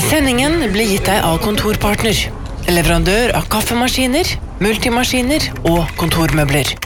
Sendingen blir gitt deg av Kontorpartner, leverandør av kaffemaskiner, multimaskiner og kontormøbler.